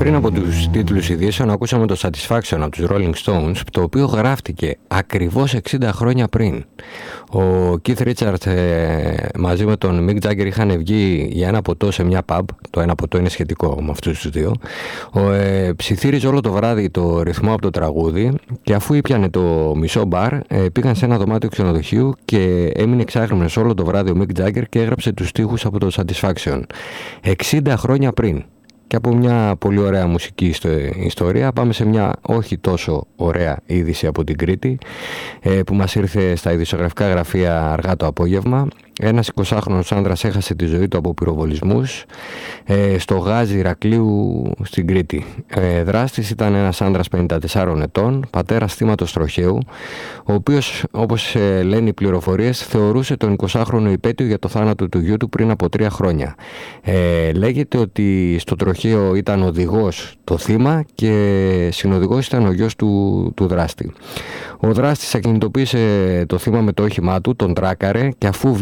Πριν από τους τίτλους ειδήσεων ακούσαμε το Satisfaction από τους Rolling Stones, το οποίο γράφτηκε ακριβώς 60 χρόνια πριν. Ο Keith Richards μαζί με τον Mick Jagger είχαν βγει για ένα ποτό σε μια pub. Το ένα ποτό είναι σχετικό με αυτούς τους δύο. Ψιθύριζε όλο το βράδυ το ρυθμό από το τραγούδι και αφού ήπιανε το μισό μπαρ πήγαν σε ένα δωμάτιο ξενοδοχείου και έμεινε εξάγριμνος όλο το βράδυ ο Mick Jagger και έγραψε τους στίχους από το Satisfaction 60 χρόνια πριν. Και από μια πολύ ωραία μουσική ιστορία πάμε σε μια όχι τόσο ωραία είδηση από την Κρήτη που μας ήρθε στα ειδησιογραφικά γραφεία αργά το απόγευμα. Ένας 20χρονος άνδρας έχασε τη ζωή του από πυροβολισμούς στο γάζι Ηρακλείου στην Κρήτη. Δράστης ήταν ένας άνδρας 54 ετών, πατέρας θύματος τροχαίου, ο οποίος, όπως λένε οι πληροφορίες, θεωρούσε τον 20χρονο υπέτειο για το θάνατο του γιού του πριν από 3 χρόνια. Λέγεται ότι στο τροχαίο ήταν οδηγός το θύμα και συνοδηγός ήταν ο γιος του δράστη. Ο δράστης ακινητοποίησε το θύμα με το όχημά του, τον τράκαρε και αφού